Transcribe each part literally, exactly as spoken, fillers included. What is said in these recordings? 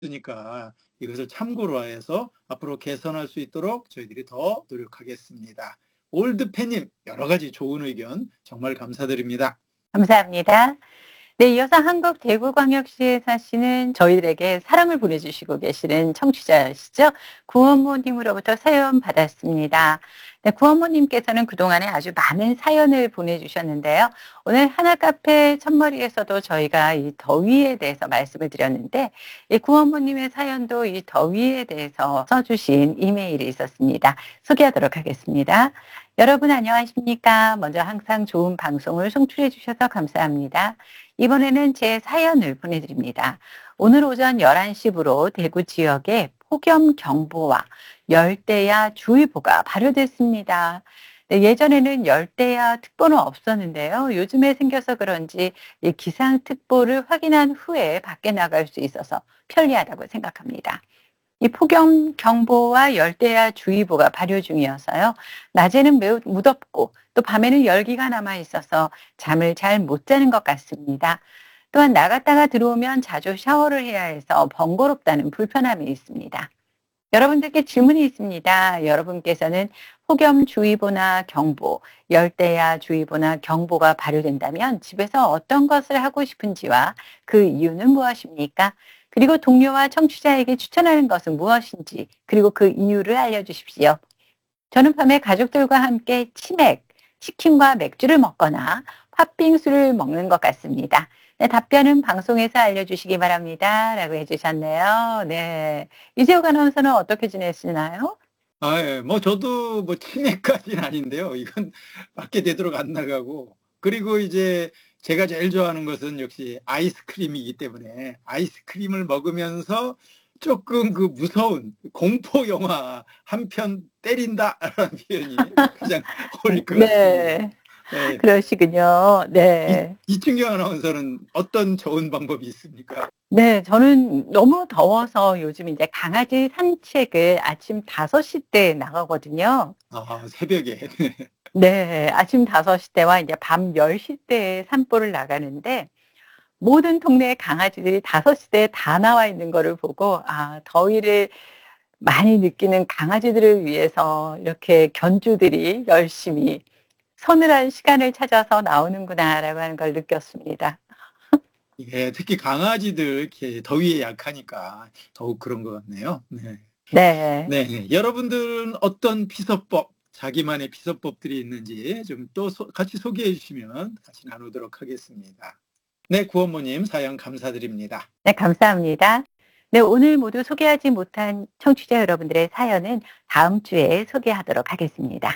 으니까 이것을 참고로 해서 앞으로 개선할 수 있도록 저희들이 더 노력하겠습니다. 올드팬님 여러 가지 좋은 의견 정말 감사드립니다. 감사합니다. 네, 이어서 한국 대구광역시에 사시는 저희들에게 사랑을 보내주시고 계시는 청취자시죠. 구원모님으로부터 사연 받았습니다. 네, 구원모님께서는 그동안에 아주 많은 사연을 보내주셨는데요. 오늘 하나카페 첫머리에서도 저희가 이 더위에 대해서 말씀을 드렸는데, 이 구원모님의 사연도 이 더위에 대해서 써주신 이메일이 있었습니다. 소개하도록 하겠습니다. 여러분 안녕하십니까? 먼저 항상 좋은 방송을 송출해 주셔서 감사합니다. 이번에는 제 사연을 보내드립니다. 오늘 오전 열한 시부로 대구 지역에 폭염경보와 열대야 주의보가 발효됐습니다. 네, 예전에는 열대야 특보는 없었는데요. 요즘에 생겨서 그런지 이 기상특보를 확인한 후에 밖에 나갈 수 있어서 편리하다고 생각합니다. 이 폭염경보와 열대야 주의보가 발효 중이어서요. 낮에는 매우 무덥고 또 밤에는 열기가 남아 있어서 잠을 잘 못 자는 것 같습니다. 또한 나갔다가 들어오면 자주 샤워를 해야 해서 번거롭다는 불편함이 있습니다. 여러분들께 질문이 있습니다. 여러분께서는 폭염주의보나 경보, 열대야 주의보나 경보가 발효된다면 집에서 어떤 것을 하고 싶은지와 그 이유는 무엇입니까? 그리고 동료와 청취자에게 추천하는 것은 무엇인지, 그리고 그 이유를 알려주십시오. 저는 밤에 가족들과 함께 치맥, 치킨과 맥주를 먹거나 팥빙수를 먹는 것 같습니다. 네, 답변은 방송에서 알려주시기 바랍니다. 라고 해주셨네요. 네. 이재욱 아나운서는 어떻게 지내시나요? 아, 예. 뭐 저도 뭐 치매까지는 아닌데요. 이건 밖에 되도록 안 나가고. 그리고 이제 제가 제일 좋아하는 것은 역시 아이스크림이기 때문에 아이스크림을 먹으면서 조금 그 무서운 공포 영화 한 편 때린다라는 표현이 가장 어울릴 것 같습니다. 네. 예. 그러시군요. 이 네. 이춘경 아나운서는 어떤 좋은 방법이 있습니까? 네. 저는 너무 더워서 요즘 이제 강아지 산책을 아침 다섯 시 때 나가거든요. 아, 새벽에. 네. 네. 아침 다섯 시 때와 이제 밤 열 시 때에 산보를 나가는데 모든 동네 강아지들이 다섯 시 때에 다 나와 있는 거를 보고 '아 더위를 많이 느끼는 강아지들을 위해서 이렇게 견주들이 열심히 서늘한 시간을 찾아서 나오는구나.'라고 하는 걸 느꼈습니다. 예, 특히 강아지들 이렇게 더위에 약하니까 더욱 그런 것 같네요. 네. 네. 네. 여러분들은 어떤 피서법, 자기만의 피서법들이 있는지 좀 또 소 같이 소개해 주시면 같이 나누도록 하겠습니다. 네, 구원모님 사연 감사드립니다. 네 감사합니다. 네 오늘 모두 소개하지 못한 청취자 여러분들의 사연은 다음 주에 소개하도록 하겠습니다.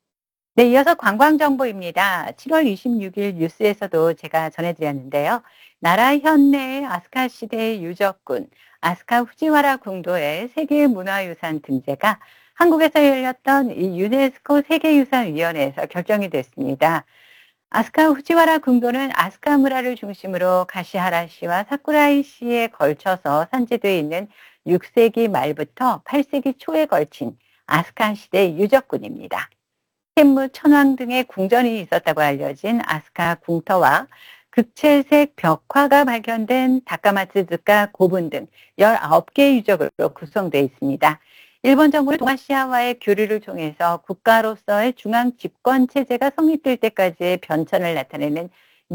네 이어서 관광 정보입니다. 칠월 이십육일 뉴스에서도 제가 전해 드렸는데요. 나라 현내 아스카 시대의 유적군 아스카 후지와라 궁도의 세계문화유산 등재가 한국에서 열렸던 이 유네스코 세계유산위원회에서 결정이 됐습니다. 아스카 후지와라 궁도는 아스카 문화를 중심으로 가시하라시와 사쿠라이시에 걸쳐서 산재되어 있는 육 세기 말부터 팔 세기 초에 걸친 아스카 시대 유적군입니다. 템무, 천왕 등의 궁전이 있었다고 알려진 아스카 궁터와 극채색 벽화가 발견된 다카마츠즈카 고분 등 열아홉 개의 유적으로 구성되어 있습니다. 일본 정부는 동아시아와의 교류를 통해서 국가로서의 중앙 집권 체제가 성립될 때까지의 변천을 나타내는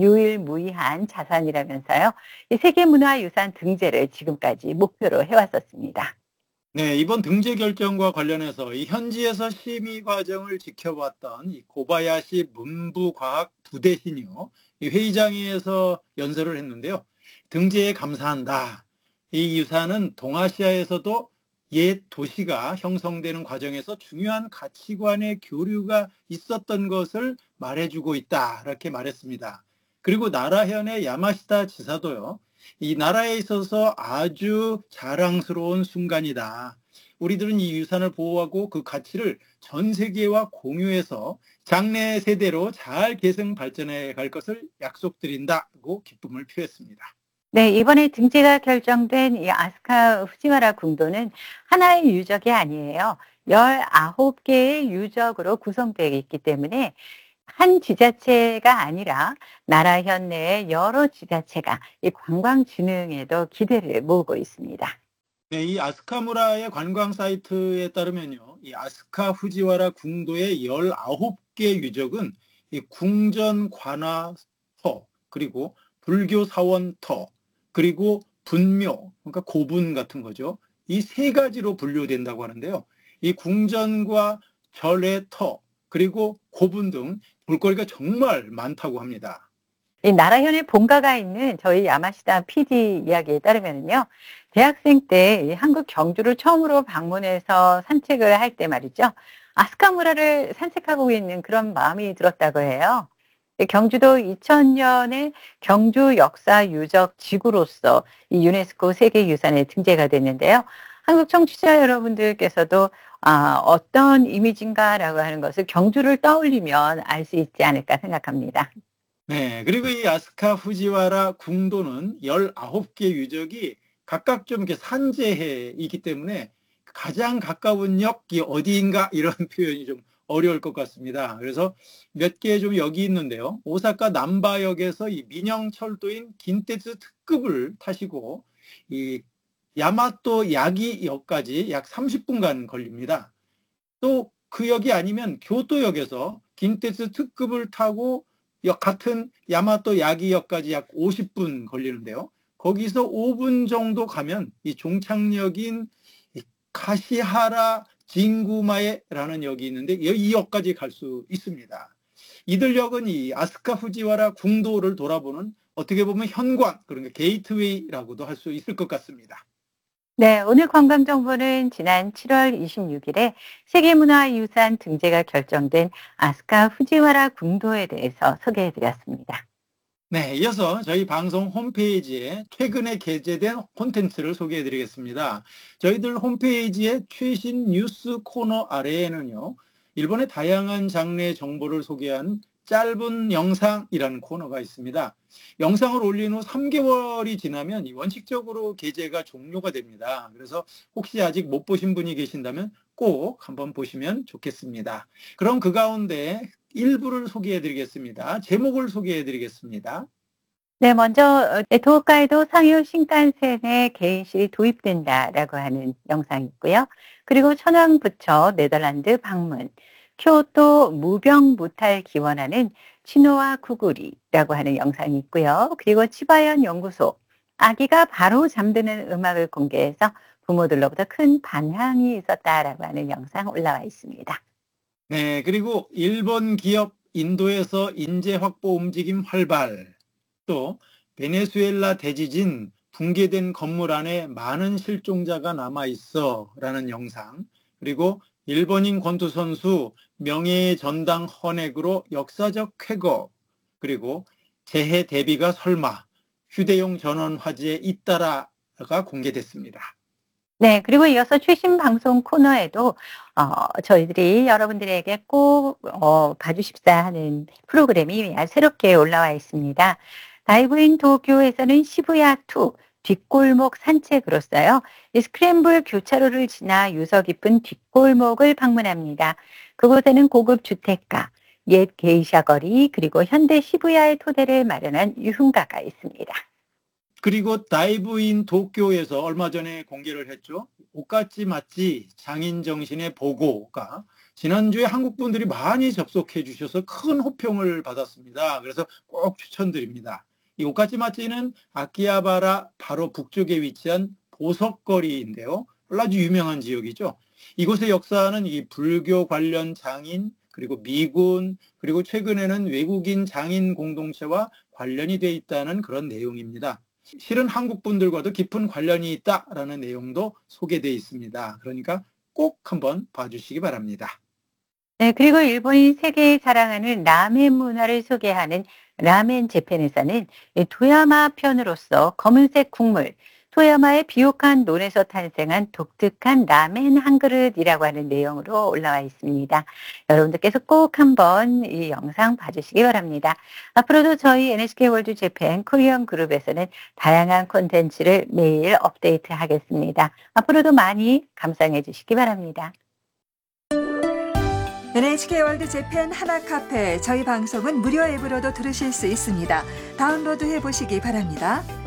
유일무이한 자산이라면서요. 이 세계문화유산 등재를 지금까지 목표로 해왔었습니다. 네, 이번 등재 결정과 관련해서 이 현지에서 심의 과정을 지켜봤던 이 고바야시 문부과학 부대신이요. 이 회의장에서 연설을 했는데요. 등재에 감사한다. 이 유산은 동아시아에서도 옛 도시가 형성되는 과정에서 중요한 가치관의 교류가 있었던 것을 말해주고 있다. 이렇게 말했습니다. 그리고 나라현의 야마시타 지사도요. 이 나라에 있어서 아주 자랑스러운 순간이다. 우리들은 이 유산을 보호하고 그 가치를 전 세계와 공유해서 장래 세대로 잘 계승 발전해 갈 것을 약속드린다고 기쁨을 표했습니다. 네, 이번에 등재가 결정된 이 아스카 후지와라 궁도는 하나의 유적이 아니에요. 열아홉 개의 유적으로 구성되어 있기 때문에 한 지자체가 아니라 나라 현내의 여러 지자체가 이 관광 진흥에도 기대를 모으고 있습니다. 네, 이 아스카무라의 관광 사이트에 따르면요, 이 아스카 후지와라 궁도의 열아홉 개 유적은 이 궁전 관아터, 그리고 불교 사원터, 그리고 분묘, 그러니까 고분 같은 거죠. 이 세 가지로 분류된다고 하는데요. 이 궁전과 절의 터, 그리고 고분 등 볼거리가 정말 많다고 합니다. 이 나라현의 본가가 있는 저희 야마시다 피디 이야기에 따르면요. 대학생 때 이 한국 경주를 처음으로 방문해서 산책을 할 때 말이죠. 아스카무라를 산책하고 있는 그런 마음이 들었다고 해요. 이 경주도 이천 년에 경주 역사 유적 지구로서 이 유네스코 세계유산에 등재가 됐는데요. 한국 청취자 여러분들께서도 아, 어떤 이미지인가라고 하는 것을 경주를 떠올리면 알 수 있지 않을까 생각합니다. 네, 그리고 이 아스카 후지와라 궁도는 열아홉 개 유적이 각각 좀 이렇게 산재해 있기 때문에 가장 가까운 역이 어디인가 이런 표현이 좀 어려울 것 같습니다. 그래서 몇 개 좀 여기 있는데요. 오사카 남바역에서 이 민영철도인 긴테츠 특급을 타시고 이 야마토 야기역까지 약 삼십 분간 걸립니다. 또 그 역이 아니면 교토역에서 긴테츠 특급을 타고 역 같은 야마토 야기역까지 약 오십 분 걸리는데요. 거기서 오 분 정도 가면 이 종착역인 카시하라 진구마에라는 역이 있는데 이 역까지 갈 수 있습니다. 이들 역은 이 아스카 후지와라 궁도를 돌아보는 어떻게 보면 현관, 그러니까 게이트웨이라고도 할 수 있을 것 같습니다. 네, 오늘 관광 정보는 지난 칠월 이십육일에 세계문화유산 등재가 결정된 아스카 후지와라 궁도에 대해서 소개해 드렸습니다. 네, 이어서 저희 방송 홈페이지에 최근에 게재된 콘텐츠를 소개해 드리겠습니다. 저희들 홈페이지의 최신 뉴스 코너 아래에는요, 일본의 다양한 장르의 정보를 소개한 짧은 영상이라는 코너가 있습니다. 영상을 올린 후 삼 개월이 지나면 원칙적으로 게재가 종료가 됩니다. 그래서 혹시 아직 못 보신 분이 계신다면 꼭 한번 보시면 좋겠습니다. 그럼 그 가운데 일부를 소개해 드리겠습니다. 제목을 소개해 드리겠습니다. 네, 먼저 어, 도호카이도 상유 신칸센에 개인실이 도입된다라고 하는 영상이 있고요. 그리고 천황 부처 네덜란드 방문, 교토 무병무탈 기원하는 치노와 쿠구리라고 하는 영상이 있고요. 그리고 치바현 연구소, 아기가 바로 잠드는 음악을 공개해서 부모들로부터 큰 반향이 있었다라고 하는 영상 올라와 있습니다. 네, 그리고 일본 기업 인도에서 인재 확보 움직임 활발, 또 베네수엘라 대지진 붕괴된 건물 안에 많은 실종자가 남아 있어라는 영상, 그리고 일본인 권투 선수 명예의 전당 헌액으로 역사적 쾌거, 그리고 재해 대비가 설마 휴대용 전원 화재에 잇따라가 공개됐습니다. 네, 그리고 이어서 최신 방송 코너에도 어, 저희들이 여러분들에게 꼭 어, 봐주십사 하는 프로그램이 아주 새롭게 올라와 있습니다. 다이브인 도쿄에서는 시부야투 뒷골목 산책으로서요. 이 스크램블 교차로를 지나 유서 깊은 뒷골목을 방문합니다. 그곳에는 고급 주택가, 옛 게이샤 거리, 그리고 현대 시부야의 토대를 마련한 유흥가가 있습니다. 그리고 다이브인 도쿄에서 얼마 전에 공개를 했죠. 오까치 마치 장인 정신의 보고가 지난주에 한국 분들이 많이 접속해 주셔서 큰 호평을 받았습니다. 그래서 꼭 추천드립니다. 이 오까치 마치는 아키하바라 바로 북쪽에 위치한 보석거리인데요. 아주 유명한 지역이죠. 이곳의 역사는 이 불교 관련 장인, 그리고 미군, 그리고 최근에는 외국인 장인 공동체와 관련이 돼 있다는 그런 내용입니다. 실은 한국 분들과도 깊은 관련이 있다라는 내용도 소개되어 있습니다. 그러니까 꼭 한번 봐주시기 바랍니다. 네, 그리고 일본이 세계에 자랑하는 라멘 문화를 소개하는 라멘 재팬에서는 이 도야마 편으로서 검은색 국물, 도야마의 비옥한 논에서 탄생한 독특한 라멘 한 그릇이라고 하는 내용으로 올라와 있습니다. 여러분들께서 꼭 한번 이 영상 봐주시기 바랍니다. 앞으로도 저희 엔에이치케이 월드 재팬 코리안 그룹에서는 다양한 콘텐츠를 매일 업데이트 하겠습니다. 앞으로도 많이 감상해 주시기 바랍니다. 엔에이치케이 월드 재팬 하나카페 저희 방송은 무료 앱으로도 들으실 수 있습니다. 다운로드 해보시기 바랍니다.